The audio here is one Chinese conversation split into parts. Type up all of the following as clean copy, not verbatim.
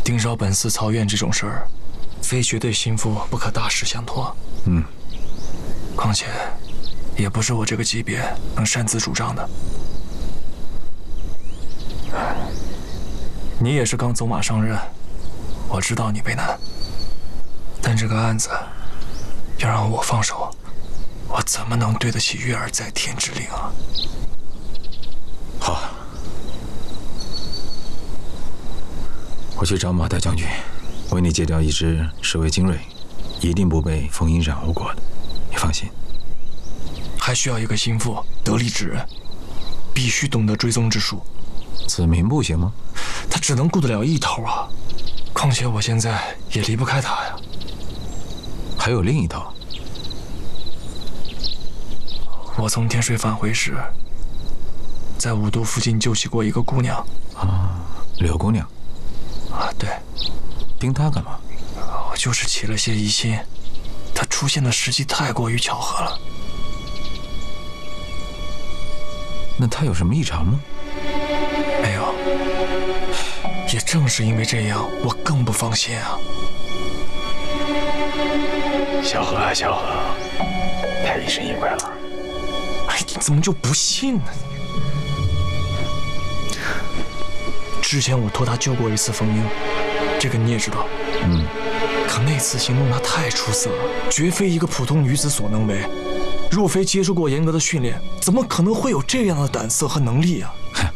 丁少本寺曹院这种事儿，非绝对心腹不可大事相托。况且，也不是我这个级别能擅自主张的。你也是刚走马上任，我知道你为难，但这个案子要让我放手，我怎么能对得起月儿在天之灵啊？ 好，我去找马大将军，为你借调一支侍卫精锐，一定不被封印染污过的，你放心。 还需要一个心腹，得力之人，必须懂得追踪之术。 子明不行吗？ 他只能顾得了一头啊，况且我现在也离不开他呀。 还有另一头。 我从天水返回时，在武都附近救起过一个姑娘。 啊，柳姑娘。 啊，对。 盯她干嘛？ 我就是起了些疑心，她出现的时机太过于巧合了。 那她有什么异常吗？ 没有。也正是因为这样，我更不放心啊。 小何啊，小何，太医生意外了。 哎，你怎么就不信呢？之前我托他救过一次冯英，这个你也知道。可那次行动他太出色了，绝非一个普通女子所能为。若非接受过严格的训练，怎么可能会有这样的胆色和能力啊？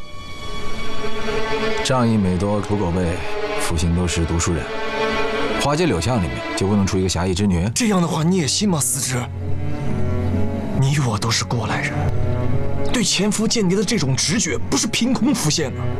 仗义每多土狗辈，负心都是读书人。花街柳巷里面就不能出一个侠义之女？ 这样的话你也信吗，思之？你我都是过来人，对潜伏间谍的这种直觉不是凭空浮现的。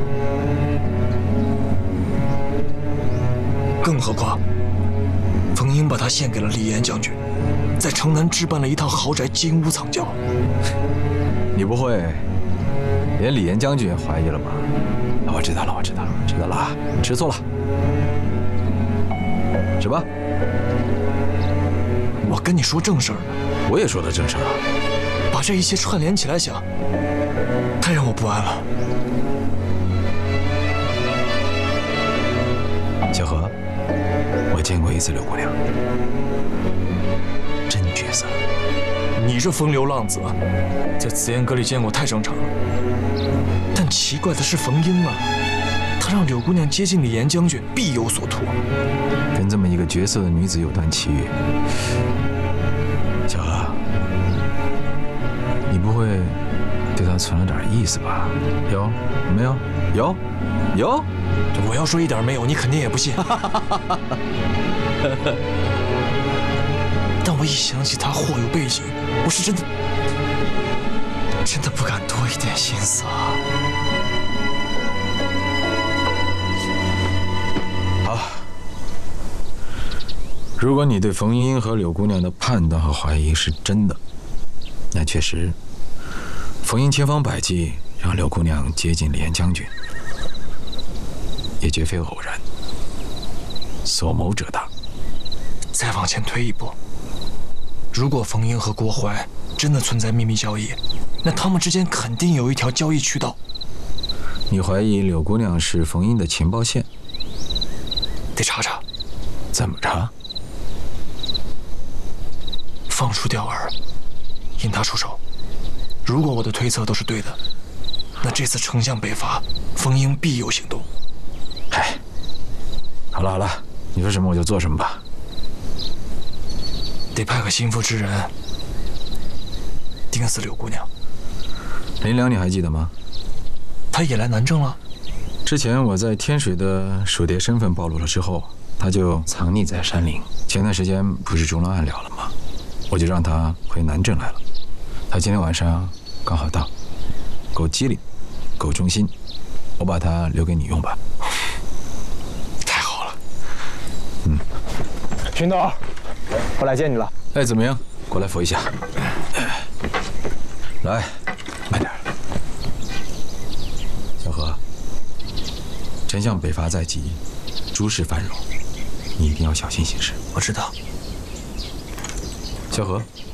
更何况，冯英把他献给了李岩将军，在城南置办了一套豪宅，金屋藏娇。 你不会连李岩将军也怀疑了吧？我知道了，我知道了，知道了啊，吃醋了。什么？ 我跟你说正事儿呢。 我也说的正事儿啊。 把这一切串联起来想，太让我不安了。 小何，我见过一次柳姑娘，真绝色。 你这风流浪子，在紫烟阁里见过太正常了。但奇怪的是冯英啊，他让柳姑娘接近李岩将军，必有所图。 跟这么一个绝色的女子有段奇遇，小何，你不会对她存了点意思吧？有没有？有，有。 我要说一点没有，你肯定也不信。但我一想起他或有背景，我是真的不敢多一点心思啊。 好，如果你对冯英和柳姑娘的判断和怀疑是真的，那确实，冯英千方百计让柳姑娘接近李岩将军，也绝非偶然，所谋者大。 再往前推一步，如果冯英和郭淮真的存在秘密交易，那他们之间肯定有一条交易渠道。 你怀疑柳姑娘是冯英的情报线？ 得查查。 怎么查？ 放出钓饵，引他出手。如果我的推测都是对的，那这次丞相北伐，冯英必有行动。 嗨，好了好了，你说什么我就做什么吧。 得派个心腹之人盯死柳姑娘。 林良你还记得吗？ 他也来南郑了。 之前我在天水的属谍身份暴露了之后，他就藏匿在山林。前段时间不是中了案了了吗？我就让他回南郑来了。他今天晚上刚好到，够机灵，够忠心，我把他留给你用吧。 太好了。 群头，我来见你了。 哎，子明，过来扶一下。来，慢点。小何，丞相北伐在即，诸事繁荣，你一定要小心行事。 我知道。 小何，